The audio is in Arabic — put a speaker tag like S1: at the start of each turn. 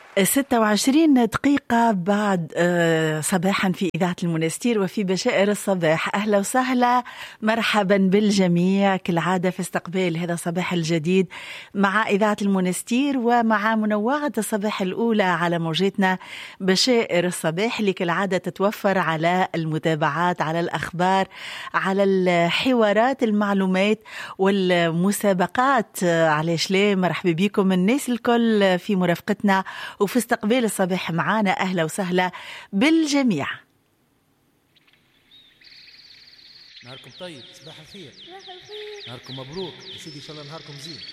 S1: 26 دقيقة بعد صباحا في إذاعة المنستير وفي بشائر الصباح. أهلا وسهلا، مرحبا بالجميع كالعادة في استقبال هذا الصباح الجديد مع إذاعة المنستير ومع منوعة الصباح الأولى على موجتنا بشائر الصباح اللي كالعادة تتوفر على المتابعات، على الأخبار، على الحوارات، المعلومات والمسابقات. علاش ليه؟ مرحبا بكم الناس الكل في مرافقتنا وفي استقبال الصباح معانا. أهلا وسهلا بالجميع.
S2: نهاركم طيب، صباح الخير، نهاركم مبروك يا سيدي، إن شاء الله نهاركم زين.